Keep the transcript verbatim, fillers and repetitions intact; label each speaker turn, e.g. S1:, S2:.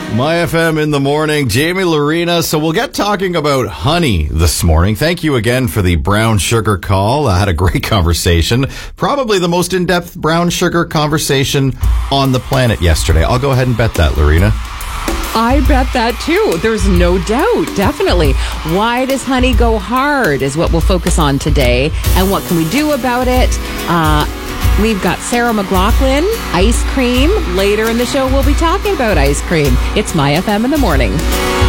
S1: My F M in the morning, Jamie Lorena. So we'll get talking about honey this morning. Thank you again for the brown sugar call. I had a great conversation. Probably the most in-depth brown sugar conversation on the planet yesterday. I'll go ahead and bet that, Lorena.
S2: I bet that too. There's no doubt. Definitely. Why does honey go hard is what we'll focus on today. And what can we do about it? Uh, we've got Sarah McLaughlin, ice cream. Later in the show, we'll be talking about ice cream. It's My F M in the morning.